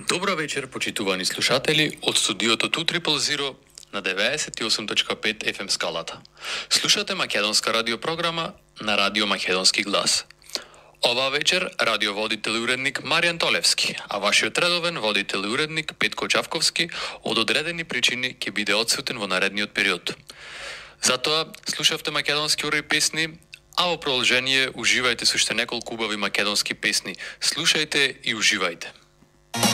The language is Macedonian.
Добра вечер, почитувани слушатели, од студиото 200 на 98.5 FM скалата. Слушате македонска радиопрограма на Радио Македонски глас. Оваа вечер радиоводител и уредник Маријан Толевски, а вашиот редовен водител и уредник Петко Чавковски од одредени причини ќе биде одсутен во наредниот период. Затоа слушавте македонски урој песни, а во продолжение уживајте со уште неколку убави македонски песни. Слушајте и уживајте.